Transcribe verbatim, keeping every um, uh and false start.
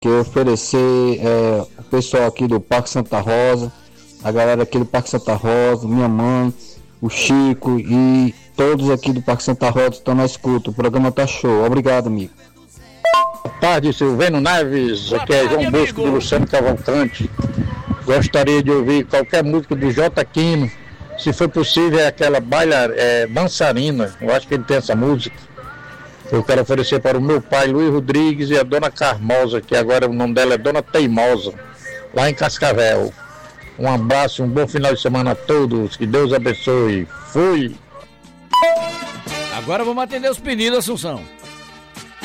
Quero oferecer é, o pessoal aqui do Parque Santa Rosa, a galera aqui do Parque Santa Rosa, minha mãe, o Chico e todos aqui do Parque Santa Rosa estão na escuta. O programa tá show. Obrigado, amigo. Boa tarde, Silveno Neves. Aqui é João Bosco do Luciano Cavalcante. Gostaria de ouvir qualquer música do J. Quino. Se for possível, é aquela baila, é, dançarina. Eu acho que ele tem essa música. Eu quero oferecer para o meu pai, Luiz Rodrigues, e a dona Carmosa, que agora o nome dela é Dona Teimosa, lá em Cascavel. Um abraço, um bom final de semana a todos. Que Deus abençoe. Fui! Agora vamos atender os pedidos, Assunção.